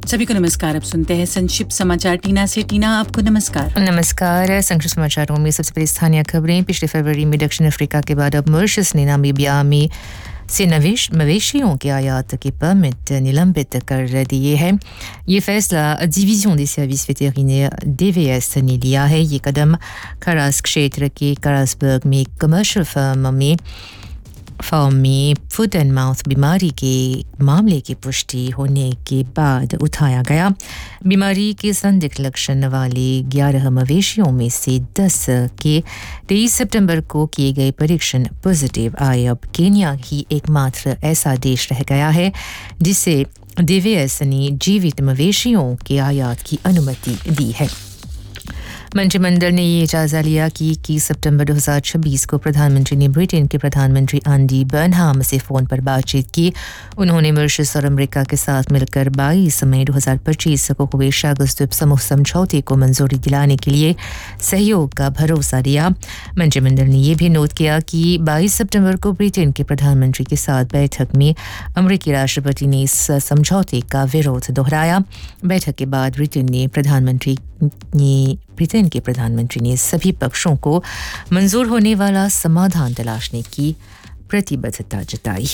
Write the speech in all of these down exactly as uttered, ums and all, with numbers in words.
सभी को नमस्कार। अब सुनते हैं संक्षिप्त समाचार टीना से। टीना, आपको नमस्कार। नमस्कार। संक्षिप्त समाचारों में सबसे पहले स्थानीय खबरें। पिछले फरवरी में दक्षिण अफ्रीका के बाद अब मॉरिशस ने नामीबिया में से नवेश मवेशियों के आयात के परमिट निलंबित कर दिए हैं। ये फैसला division des services vétérinaires D V S ने लिया है। ये कदम करास क्षेत्र के करासबर्ग में कमर्शियल फर्म में फार्म में फुट एंड माउथ बीमारी के मामले की पुष्टि होने के बाद उठाया गया। बीमारी के संदिग्ध लक्षण वाले ग्यारह मवेशियों में से दस के तेईस सितंबर को किए गए परीक्षण पॉजिटिव आए। अब केन्या ही एकमात्र ऐसा देश रह गया है जिसे D V S ने जीवित मवेशियों के आयात की अनुमति दी है। मंत्रिमंडल ने ये जायजा लिया कि इक्कीस सितंबर दो हज़ार छब्बीस को प्रधानमंत्री ने ब्रिटेन के प्रधानमंत्री एंडी बर्नहाम से फ़ोन पर बातचीत की। उन्होंने मॉरिशस और अमेरिका के साथ मिलकर बाईस मई दो हज़ार पच्चीस को हुए शागस द्वीप समूह समझौते को मंजूरी दिलाने के लिए सहयोग का भरोसा दिया। मंत्रिमंडल ने यह भी नोट किया कि बाईस सितंबर को ब्रिटेन के प्रधानमंत्री के साथ बैठक में अमेरिकी राष्ट्रपति ने इस समझौते का विरोध दोहराया। बैठक के बाद ब्रिटेन ने प्रधानमंत्री ने ब्रिटेन के प्रधानमंत्री ने सभी पक्षों को मंजूर होने वाला समाधान तलाशने की प्रतिबद्धता जताई।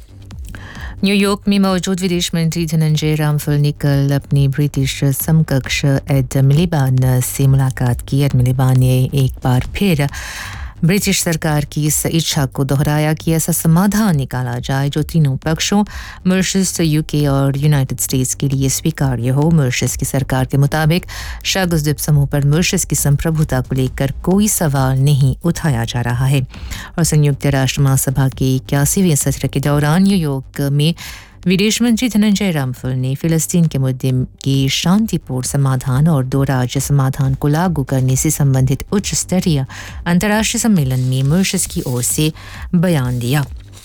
न्यूयॉर्क में मौजूद विदेश मंत्री धनंजय रामफल ने कल अपने ब्रिटिश समकक्ष एड मिलिबान से मुलाकात की। एड मिलिबान ने एक बार फिर ब्रिटिश सरकार की इस इच्छा को दोहराया कि ऐसा समाधान निकाला जाए जो तीनों पक्षों मॉरिशस, यूके और यूनाइटेड स्टेट्स के लिए स्वीकार्य हो। मॉरिशस की सरकार के मुताबिक शागस द्वीप समूह पर मॉरिशस की संप्रभुता को लेकर कोई सवाल नहीं उठाया जा रहा है। और संयुक्त राष्ट्र महासभा के इक्यासीवें सत्र के दौरान न्यूयॉर्क में विदेश मंत्री धनंजय रामफल ने फिलिस्तीन के मुद्दे के शांतिपूर्ण समाधान और दो राज्य समाधान को लागू करने से संबंधित उच्च स्तरीय अंतर्राष्ट्रीय सम्मेलन में मॉरिशस की ओर से बयान दिया।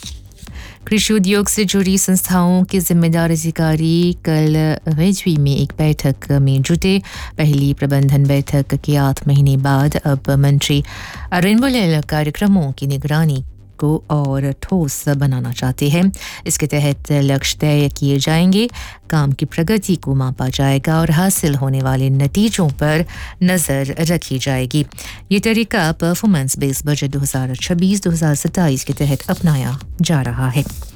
कृषि उद्योग से जुड़ी संस्थाओं के जिम्मेदार अधिकारी कल रेजवी में एक बैठक में जुटे। पहली प्रबंधन बैठक के आठ महीने बाद अब मंत्री अरेनबोलेल कार्यक्रमों की निगरानी को और ठोस बनाना चाहते हैं। इसके तहत लक्ष्य तय किए जाएंगे, काम की प्रगति को मापा जाएगा और हासिल होने वाले नतीजों पर नज़र रखी जाएगी। ये तरीका परफॉर्मेंस बेस्ड बजट दो हज़ार छब्बीस दो हज़ार सत्ताईस के तहत अपनाया जा रहा है।